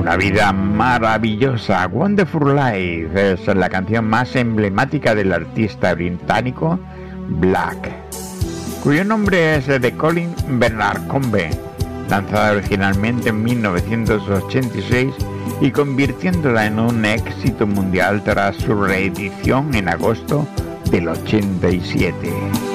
Una vida maravillosa, Wonderful Life, es la canción más emblemática del artista británico Black, cuyo nombre es de Colin Bernard Combe, lanzada originalmente en 1986 y convirtiéndola en un éxito mundial tras su reedición en agosto del 87.